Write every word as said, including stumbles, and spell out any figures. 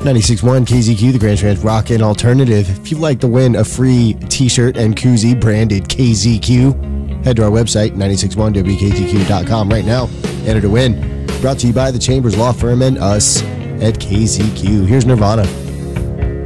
ninety-six point one K Z Q, the Grand Trans Rockin' Alternative. If you'd like to win a free t-shirt and koozie branded K Z Q, head to our website, nine six one W K Z Q dot com right now. Enter to win. Brought to you by the Chambers Law Firm and us at K Z Q. Here's Nirvana.